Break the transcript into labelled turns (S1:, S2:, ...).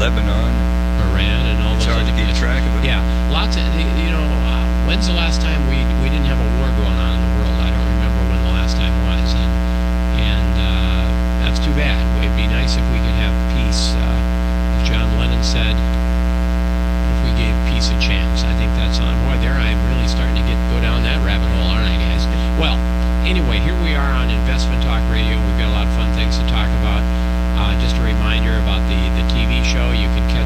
S1: Lebanon.
S2: Iran and all
S1: It's
S2: those
S1: hard
S2: other
S1: to keep
S2: places.
S1: track of it.
S2: Yeah, lots of, when's the last time we didn't have a war going on in the world? I don't remember when the last time was, and that's too bad. It'd be nice if we could have peace. As John Lennon said, if we gave peace a chance. I think that's on. Boy, there I'm really starting to go down that rabbit hole, aren't I, guys? Well, anyway, here we are on Investment Talk Radio. We've got a lot of fun things to talk about. Just a reminder about the TV show. You can catch